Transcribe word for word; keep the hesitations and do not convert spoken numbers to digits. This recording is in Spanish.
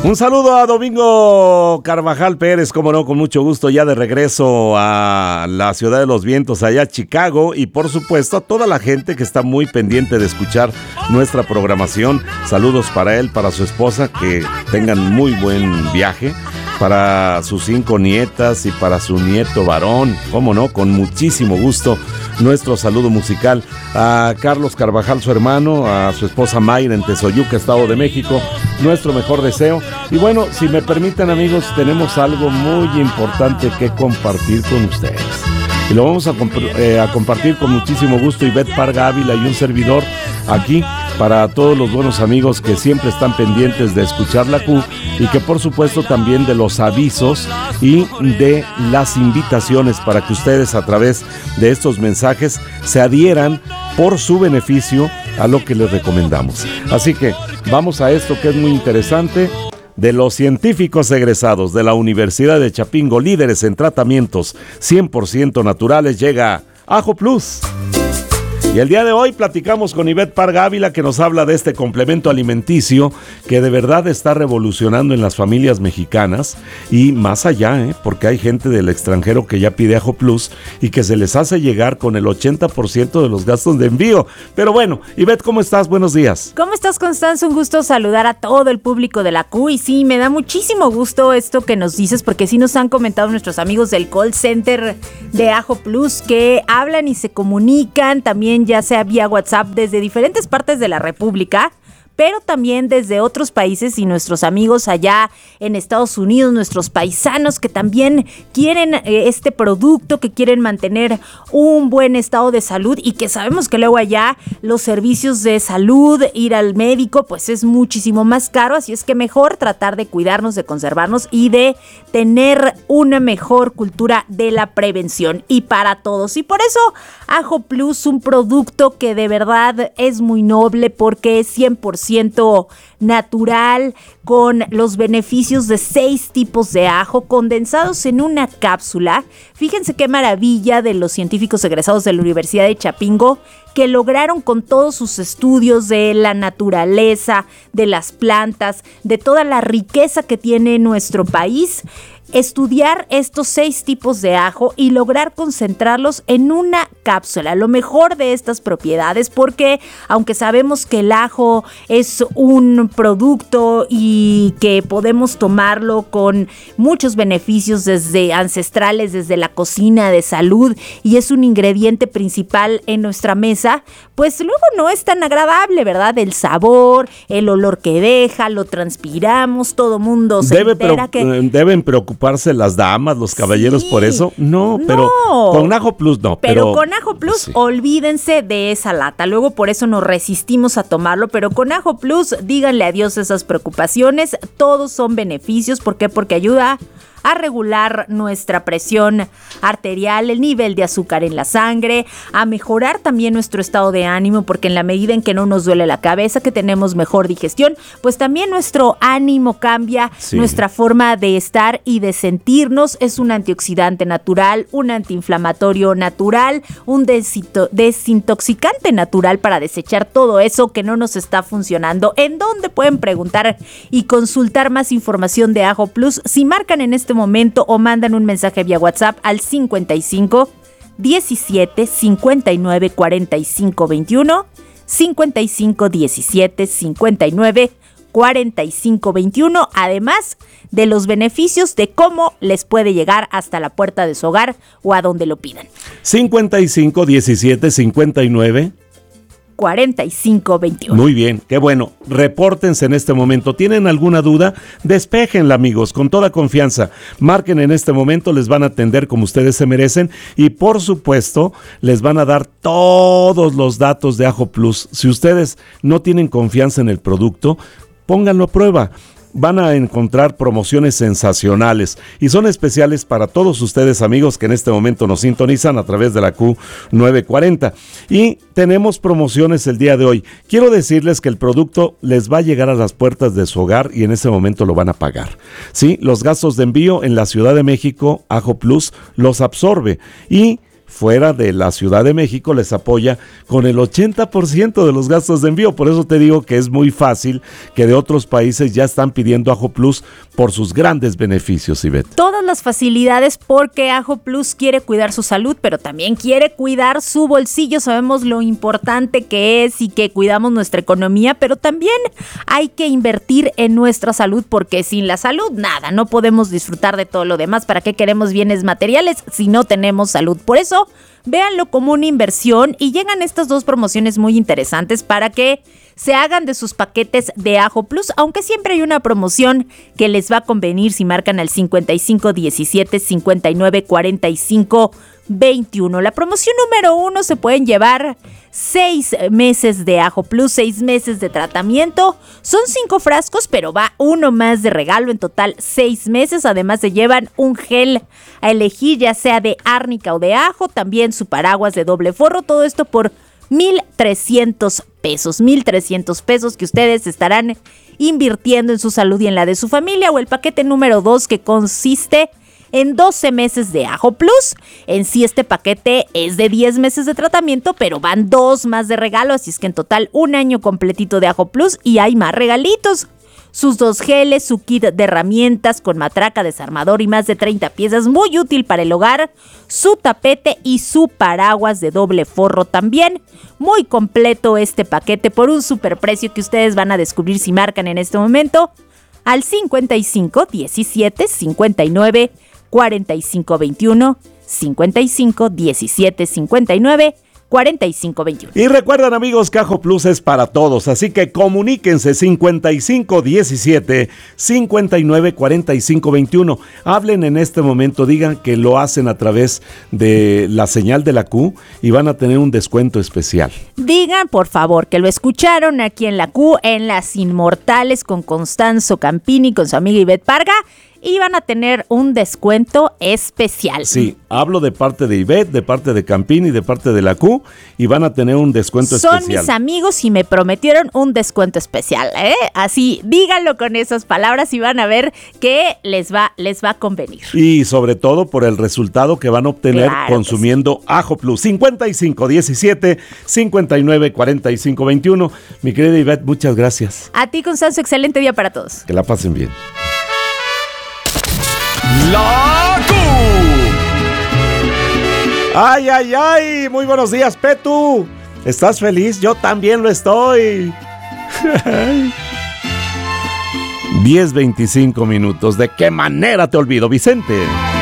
Un saludo a Domingo Carvajal Pérez, como no, con mucho gusto, ya de regreso a la Ciudad de los Vientos, allá Chicago, y por supuesto a toda la gente que está muy pendiente de escuchar nuestra programación. Saludos para él, para su esposa, que tengan muy buen viaje, para sus cinco nietas y para su nieto varón, cómo no, con muchísimo gusto. Nuestro saludo musical a Carlos Carvajal, su hermano, a su esposa Mayra en Tezoyuca, Estado de México. Nuestro mejor deseo. Y bueno, si me permiten, amigos, tenemos algo muy importante que compartir con ustedes. Y lo vamos a, comp- eh, a compartir con muchísimo gusto, Ivette Parga Ávila y un servidor aquí, para todos los buenos amigos que siempre están pendientes de escuchar la Q, y que por supuesto también de los avisos y de las invitaciones para que ustedes a través de estos mensajes se adhieran por su beneficio a lo que les recomendamos. Así que vamos a esto que es muy interesante. De los científicos egresados de la Universidad de Chapingo, líderes en tratamientos cien por ciento naturales, llega Ajo Plus. Y el día de hoy platicamos con Ivette Parga Ávila, que nos habla de este complemento alimenticio que de verdad está revolucionando en las familias mexicanas y más allá, ¿eh? porque hay gente del extranjero que ya pide Ajo Plus y que se les hace llegar con el ochenta por ciento de los gastos de envío. Pero bueno, Ivette, ¿cómo estás? Buenos días. ¿Cómo estás, Constanza? Un gusto saludar a todo el público de la Q. Y sí, me da muchísimo gusto esto que nos dices, porque sí nos han comentado nuestros amigos del call center de Ajo Plus, que hablan y se comunican también, ya sea vía WhatsApp, desde diferentes partes de la República, pero también desde otros países, y nuestros amigos allá en Estados Unidos, nuestros paisanos que también quieren eh, este producto, que quieren mantener un buen estado de salud, y que sabemos que luego allá los servicios de salud, ir al médico, pues es muchísimo más caro, así es que mejor tratar de cuidarnos, de conservarnos y de tener una mejor cultura de la prevención, y para todos. Y por eso Ajo Plus, un producto que de verdad es muy noble, porque es cien por ciento natural, con los beneficios de seis tipos de ajo condensados en una cápsula. Fíjense qué maravilla de los científicos egresados de la Universidad de Chapingo, que lograron, con todos sus estudios de la naturaleza, de las plantas, de toda la riqueza que tiene nuestro país, estudiar estos seis tipos de ajo y lograr concentrarlos en una cápsula. Lo mejor de estas propiedades, porque aunque sabemos que el ajo es un producto y que podemos tomarlo con muchos beneficios desde ancestrales, desde la cocina, de salud, y es un ingrediente principal en nuestra mesa, pues luego no es tan agradable, ¿verdad? El sabor, el olor que deja, lo transpiramos, todo mundo se Debe entera pre- que... Deben preocuparse las damas, los caballeros, sí, por eso. No, pero no. con Ajo Plus no. Pero, pero con Ajo Plus, sí. Olvídense de esa lata. Luego por eso nos resistimos a tomarlo, pero con Ajo Plus, díganle adiós a esas preocupaciones. Todos son beneficios. ¿Por qué? Porque ayuda a regular nuestra presión arterial, el nivel de azúcar en la sangre, a mejorar también nuestro estado de ánimo, porque en la medida en que no nos duele la cabeza, que tenemos mejor digestión, pues también nuestro ánimo cambia, sí. Nuestra forma de estar y de sentirnos. Es un antioxidante natural, un antiinflamatorio natural, un desinto- desintoxicante natural para desechar todo eso que no nos está funcionando. ¿En dónde pueden preguntar y consultar más información de Ajo Plus? Si marcan en este momento o mandan un mensaje vía WhatsApp al cincuenta y cinco diecisiete cincuenta y nueve cuarenta y cinco veintiuno, cincuenta y cinco diecisiete cincuenta y nueve cuarenta y cinco veintiuno, además de los beneficios de cómo les puede llegar hasta la puerta de su hogar o a donde lo pidan. cincuenta y cinco diecisiete cincuenta y nueve cuarenta y cinco veintiuno. Muy bien, qué bueno. Repórtense en este momento. ¿Tienen alguna duda? Despéjenla, amigos, con toda confianza. Marquen en este momento, les van a atender como ustedes se merecen y por supuesto les van a dar todos los datos de Ajo Plus. Si ustedes no tienen confianza en el producto, pónganlo a prueba. Van a encontrar promociones sensacionales y son especiales para todos ustedes, amigos, que en este momento nos sintonizan a través de la Q novecientos cuarenta. Y tenemos promociones el día de hoy. Quiero decirles que el producto les va a llegar a las puertas de su hogar y en ese momento lo van a pagar. Sí, los gastos de envío en la Ciudad de México, Ajo Plus los absorbe y fuera de la Ciudad de México les apoya con el ochenta por ciento de los gastos de envío. Por eso te digo que es muy fácil que de otros países ya están pidiendo Ajo Plus por sus grandes beneficios, Ivette. Todas las facilidades porque Ajo Plus quiere cuidar su salud, pero también quiere cuidar su bolsillo. Sabemos lo importante que es y que cuidamos nuestra economía, pero también hay que invertir en nuestra salud porque sin la salud nada, no podemos disfrutar de todo lo demás. ¿Para qué queremos bienes materiales si no tenemos salud? Por eso, véanlo como una inversión y llegan estas dos promociones muy interesantes para que se hagan de sus paquetes de Ajo Plus, aunque siempre hay una promoción que les va a convenir si marcan al cincuenta y cinco diecisiete cincuenta y nueve cuarenta y cinco veintiuno. La promoción número uno, se pueden llevar seis meses de Ajo Plus, seis meses de tratamiento. Son cinco frascos, pero va uno más de regalo. En total, seis meses. Además, se llevan un gel a elegir, ya sea de árnica o de ajo. También su paraguas de doble forro. Todo esto por mil trescientos pesos. mil trescientos pesos que ustedes estarán invirtiendo en su salud y en la de su familia. O el paquete número dos, que consiste en doce meses de Ajo Plus. En sí este paquete es de diez meses de tratamiento, pero van dos más de regalo, así es que en total un año completito de Ajo Plus y hay más regalitos. Sus dos geles, su kit de herramientas con matraca, desarmador y más de treinta piezas, muy útil para el hogar, su tapete y su paraguas de doble forro también. Muy completo este paquete por un superprecio que ustedes van a descubrir si marcan en este momento al cincuenta y cinco diecisiete cincuenta y nueve cuarenta y cinco veintiuno, cincuenta y cinco diecisiete cincuenta y nueve cuarenta y cinco veintiuno. Y recuerden, amigos, que Ajo Plus es para todos, así que comuníquense cincuenta y cinco diecisiete cincuenta y nueve cuarenta y cinco veintiuno. Hablen en este momento, digan que lo hacen a través de la señal de la Q y van a tener un descuento especial. Digan, por favor, que lo escucharon aquí en la Q, en Las Inmortales, con Constanzo Campini, con su amiga Ivette Parga, y van a tener un descuento especial. Sí, hablo de parte de Ivette, de parte de Campini, de parte de la Q, y van a tener un descuento Son especial. Son mis amigos y me prometieron un descuento especial, ¿eh? Así, díganlo con esas palabras y van a ver que les va, les va a convenir. Y sobre todo por el resultado que van a obtener claro consumiendo sí. Ajo Plus. cincuenta y cinco diecisiete cincuenta y nueve cuarenta y cinco veintiuno. Mi querida Ivette, muchas gracias. A ti, Constanzo, excelente día para todos. Que la pasen bien. La Q. Ay, ay, ay, muy buenos días, Petu. ¿Estás feliz? Yo también lo estoy. diez veinticinco minutos. ¿De qué manera te olvido, Vicente?